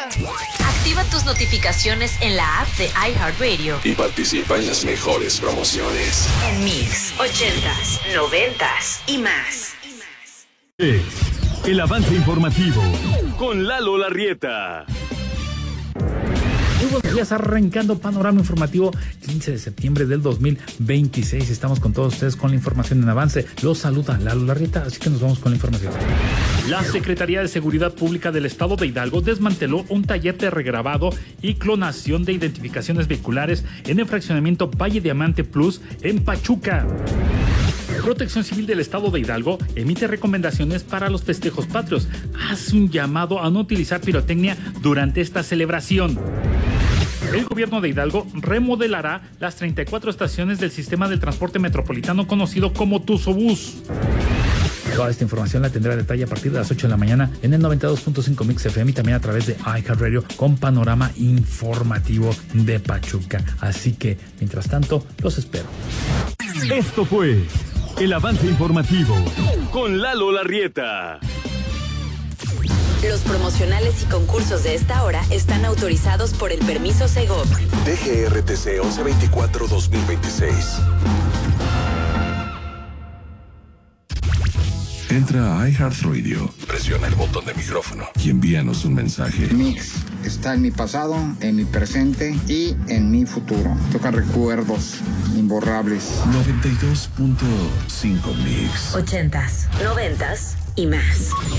Activa tus notificaciones en la app de iHeartRadio y participa en las mejores promociones. En Mix, 80s, 90s y más. El avance informativo con Lalo Larrieta. Muy buenos días, arrancando panorama informativo 15 de septiembre del 2026. Estamos con todos ustedes con la información en avance. Los saluda Lalo Larrieta, así que nos vamos con la información. La Secretaría de Seguridad Pública del Estado de Hidalgo desmanteló un taller de regrabado y clonación de identificaciones vehiculares en el fraccionamiento Valle Diamante Plus en Pachuca. Protección Civil del Estado de Hidalgo emite recomendaciones para los festejos patrios. Hace un llamado a no utilizar pirotecnia durante esta celebración. El gobierno de Hidalgo remodelará las 34 estaciones del sistema del transporte metropolitano conocido como Tuzobús. Toda esta información la tendrá a detalle a partir de las 8 de la mañana en el 92.5 Mix FM y también a través de iHeartRadio con panorama informativo de Pachuca. Así que, mientras tanto, los espero. Esto fue el avance informativo con Lalo Larrieta. Los promocionales y concursos de esta hora están autorizados por el permiso Segov. DGRTC 1124-2026. Entra a iHeartRadio, presiona el botón de micrófono y envíanos un mensaje. Mix está en mi pasado, en mi presente y en mi futuro. Toca recuerdos imborrables. 92.5 Mix. 80s, 90s y más.